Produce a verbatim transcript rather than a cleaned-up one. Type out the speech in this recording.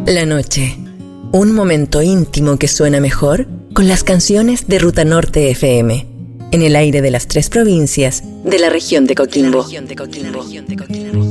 La noche. Un momento íntimo que suena mejor con las canciones de Ruta Norte F M. En el aire de las tres provincias de la región de Coquimbo.